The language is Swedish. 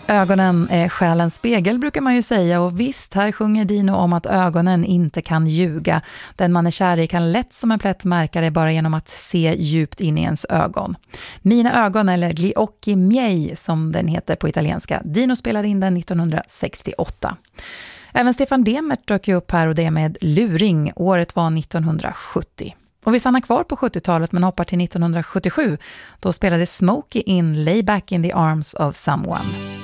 Ögonen är själens spegel brukar man ju säga, och visst, här sjunger Dino om att ögonen inte kan ljuga. Den man är kär i kan lätt som en plätt märka det bara genom att se djupt in i ens ögon. Mina ögon, eller Gli occhi miei som den heter på italienska. Dino spelade in den 1968. Även Stefan Demert dök ju upp här, och det med Luring. Året var 1970. Och vi stannar kvar på 70-talet men hoppar till 1977. Då spelade Smokey in Lay Back in the Arms of Someone.